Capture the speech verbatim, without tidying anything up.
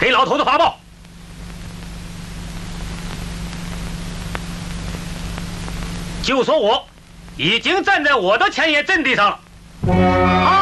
给老头子发报，就说我已经站在我的前沿阵地上了。啊！